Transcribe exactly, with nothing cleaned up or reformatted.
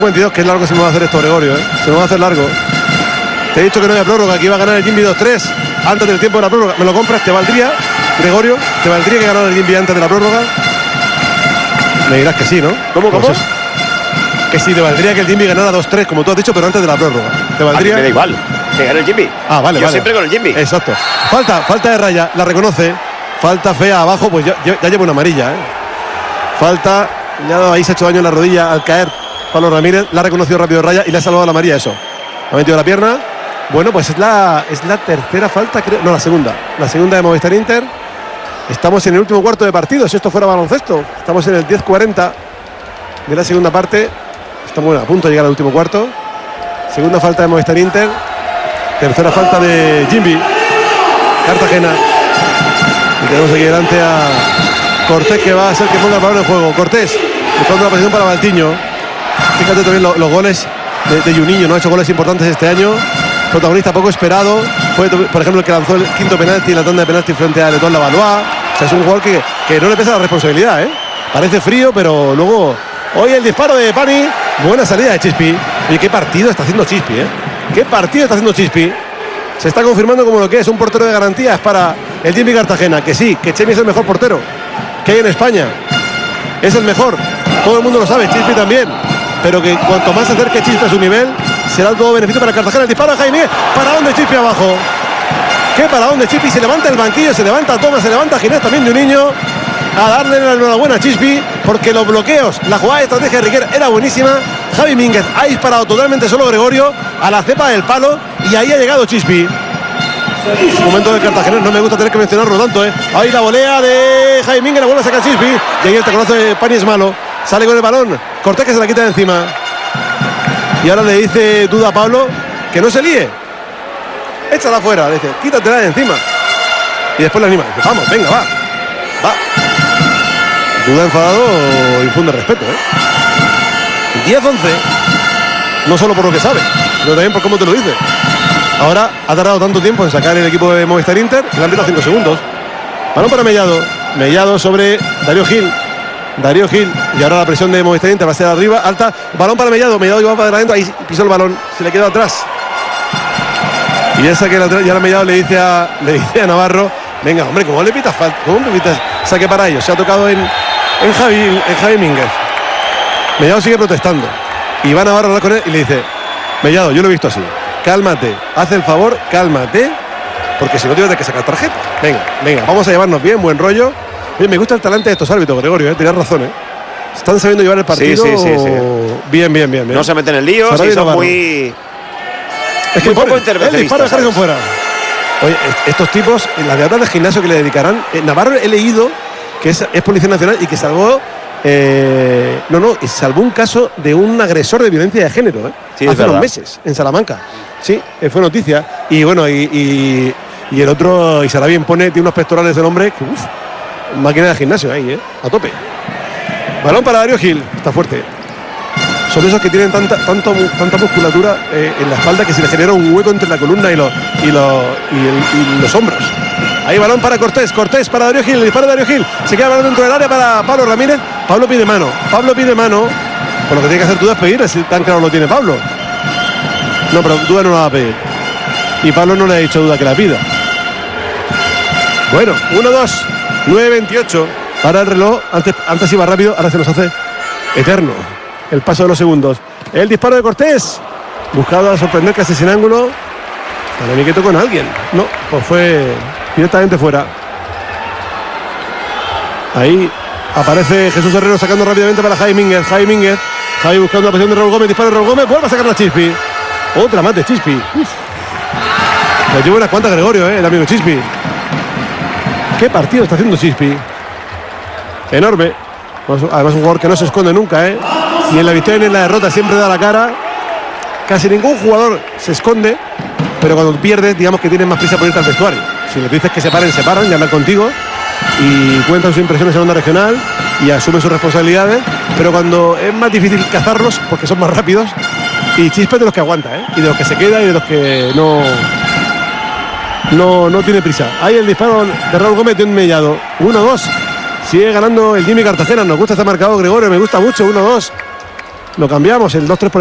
cincuenta y dos, que es largo se me va a hacer esto, Gregorio, ¿eh? Se me va a hacer largo. Te he dicho que no había prórroga, que iba a ganar el Jimby dos tres antes del tiempo de la prórroga. ¿Me lo compras? ¿Te valdría, Gregorio? ¿Te valdría que ganara el Jimby antes de la prórroga? Me dirás que sí, ¿no? ¿Cómo, cómo? Pues eso. Que sí, te valdría que el Jimby ganara dos tres, como tú has dicho, pero antes de la prórroga. ¿Te valdría? A mí me da igual que gane el Jimby. Ah, vale, Yo vale. siempre con el Jimby. Exacto. Falta, falta de raya, la reconoce. Falta fea abajo, pues ya, ya lleva una amarilla, ¿eh? Falta, ya ahí se ha hecho daño en la rodilla al caer Pablo Ramírez, la ha reconocido rápido Raya y le ha salvado la amarilla, eso. Ha metido la pierna. Bueno, pues es la, es la tercera falta, creo. No, la segunda. La segunda de Movistar Inter. Estamos en el último cuarto de partido, si esto fuera baloncesto. Estamos en el diez cuarenta de la segunda parte. Estamos a punto de llegar al último cuarto. Segunda falta de Movistar Inter. Tercera falta de Jimby Cartagena. Y tenemos aquí delante a Cortés, que va a ser que ponga el balón en juego. Cortés buscando la posición para Valtiño. Fíjate también lo, los goles de, de Juninho, ¿no? Ha hecho goles importantes este año. Protagonista poco esperado. Fue, por ejemplo, el que lanzó el quinto penalti en la tanda de penalti frente a Letón Lavalois. O sea, es un jugador que, que no le pesa la responsabilidad, ¿eh? Parece frío, pero luego... Hoy el disparo de Pani. Buena salida de Chispi. Y qué partido está haciendo Chispi, ¿eh? Qué partido está haciendo Chispi. Se está confirmando como lo que es un portero de garantías para el Jimby Cartagena. Que sí, que Chemi es el mejor portero que hay en España. Es el mejor. Todo el mundo lo sabe, Chispi también. Pero que cuanto más se acerque Chispi a su nivel, será todo beneficio para Cartagena. El disparo de Jaime. ¿Para dónde Chispi abajo? ¿Qué para dónde Chispi? Se levanta el banquillo, se levanta Tomás, se levanta Ginés también de un niño. A darle la enhorabuena a Chispi, porque los bloqueos, la jugada de estrategia de Riquer era buenísima. Javi Mínguez ha disparado totalmente solo Gregorio a la cepa del palo y ahí ha llegado Chispi. Momento del Cartagena, no me gusta tener que mencionarlo tanto, ¿eh? Ahí la volea de Javi Mínguez, la vuelve a sacar Chispi y ahí el taconazo de Pani es malo. Sale con el balón, Cortés que se la quita de encima. Y ahora le dice Duda a Pablo que no se líe. Échala afuera, le dice, quítatela de encima. Y después la anima, dice, vamos, venga, va. Va. Duda enfadado infunde respeto, ¿eh? diez once. No solo por lo que sabe, sino también por cómo te lo dice. Ahora ha tardado tanto tiempo en sacar el equipo de Movistar Inter, le han quitado cinco segundos. Balón para Mellado. Mellado sobre Darío Gil. Darío Gil. Y ahora la presión de Movistar Inter va a ser arriba, alta. Balón para Mellado. Mellado lleva para adentro. Ahí pisó el balón. Se le quedó atrás. Y esa que y ahora Mellado le dice a, le dice a Navarro. Venga, hombre, ¿cómo le pitas falta? ¿Cómo le pitas saque para ellos? Se ha tocado en, en Javi, en Javi Mínguez. Mellado sigue protestando. Y va Navarro a hablar con él y le dice, Mellado, yo lo he visto así. Cálmate, haz el favor, cálmate. Porque si no tienes que sacar tarjeta. Venga, venga, vamos a llevarnos bien, buen rollo. Oye, me gusta el talante de estos árbitros, Gregorio, ¿eh? Tienes razón, ¿eh? Están sabiendo llevar el partido. Sí, sí, sí, sí. Bien, bien, bien, bien. No se meten en líos y son muy... Es que muy poco intervencionistas. El disparo de Harrison fuera. Oye, estos tipos, en las de horas de gimnasio que le dedicarán, eh, Navarro he leído que es, es Policía Nacional y que salvó, eh, no, no, salvó un caso de un agresor de violencia de género, ¿eh? Sí, hace unos meses, en Salamanca. Sí, eh, fue noticia. Y bueno, y, y, y el otro, y Sarabien pone, tiene unos pectorales del hombre, que, uf, máquina de gimnasio ahí, ¿eh? A tope. Balón para Darío Gil, está fuerte. Son esos que tienen tanta, tanto, tanta musculatura eh, en la espalda que se le genera un hueco entre la columna y, lo, y, lo, y, el, y los hombros. Ahí balón para Cortés, Cortés para Darío Gil, el disparo de Darío Gil. Se queda el balón dentro del área para Pablo Ramírez. Pablo pide mano, Pablo pide mano. Por lo que tiene que hacer Duda es pedir, si tan claro lo tiene Pablo. No, pero Duda no la va a pedir. Y Pablo no le ha dicho a Duda que la pida. Bueno, uno dos, nueve veintiocho. Para el reloj, antes, antes iba rápido, ahora se nos hace eterno el paso de los segundos. El disparo de Cortés, buscado a sorprender casi sin ángulo. Para mí que tocó con alguien. No, pues fue directamente fuera. Ahí aparece Jesús Herrero sacando rápidamente para Javi Mínguez. Javi Mínguez, Javi buscando la posición de Raúl Gómez, disparo de Raúl Gómez, vuelve a sacar la Chispi. Otra más de Chispi. Uf. Le llevo unas cuantas Gregorio, eh, el amigo Chispi. Qué partido está haciendo Chispi. Enorme. Además un jugador que no se esconde nunca, eh. Ni en la victoria ni en la derrota siempre da la cara. Casi ningún jugador se esconde, pero cuando pierdes, digamos que tienes más prisa por irte al vestuario. Si les dices que se paren, se paran y hablan contigo y cuentan sus impresiones en onda regional y asumen sus responsabilidades, pero cuando es más difícil cazarlos porque son más rápidos, y Chispa es de los que aguanta, ¿eh? Y de los que se queda y de los que no no, no tiene prisa. Ahí el disparo de Raúl Gómez de un Mellado. uno dos. Sigue ganando el Jimby Cartagena. Nos gusta este marcador, Gregorio, me gusta mucho. uno dos. Lo cambiamos, el dos tres por